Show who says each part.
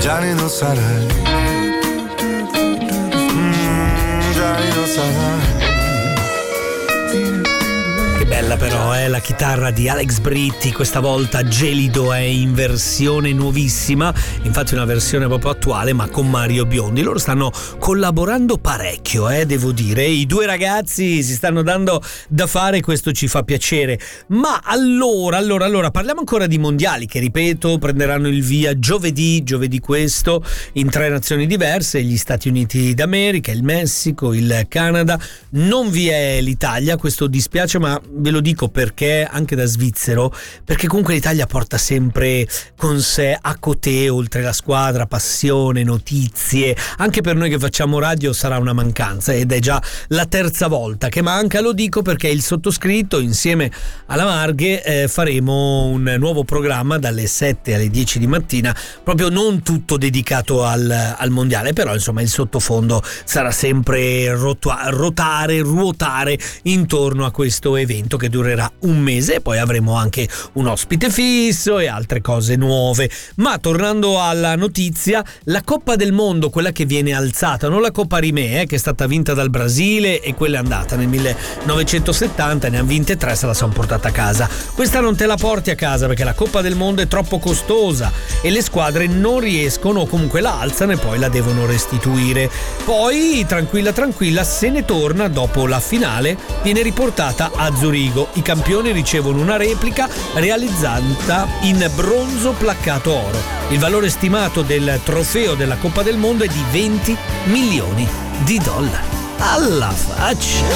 Speaker 1: Gianni non sarà lì, Gianni non sarà.
Speaker 2: Che bella però, la chitarra di Alex Britti, questa volta Gelido, è in versione nuovissima, infatti una versione proprio attuale ma con Mario Biondi. Loro stanno collaborando parecchio, devo dire, i due ragazzi si stanno dando da fare, questo ci fa piacere. Ma allora parliamo ancora di mondiali che, ripeto, prenderanno il via giovedì questo, in 3 nazioni diverse: gli Stati Uniti d'America, il Messico, il Canada. Non vi è l'Italia, questo dispiace, ma ve lo dico perché, anche da svizzero, perché comunque l'Italia porta sempre con sé a cotè, oltre la squadra, passione, notizie. Anche per noi che facciamo radio sarà una mancanza, ed è già la 3ª volta che manca. Lo dico perché il sottoscritto, insieme alla Marghe, faremo un nuovo programma dalle 7 alle 10 di mattina, proprio non tutto dedicato al mondiale, però insomma il sottofondo sarà sempre ruotare intorno a questo evento che durerà un mese, e poi avremo anche un ospite fisso e altre cose nuove. Ma tornando alla notizia, la Coppa del Mondo, quella che viene alzata, non la Coppa Rimè, che è stata vinta dal Brasile, e quella è andata nel 1970, ne hanno vinte 3, se la sono portata a casa. Questa non te la porti a casa perché la Coppa del Mondo è troppo costosa e le squadre non riescono, o comunque la alzano e poi la devono restituire. Poi tranquilla, se ne torna dopo la finale, viene riportata a Zurigo. I campioni ricevono una replica realizzata in bronzo placcato oro. Il valore stimato del trofeo della Coppa del Mondo è di $20 milioni. Alla faccia!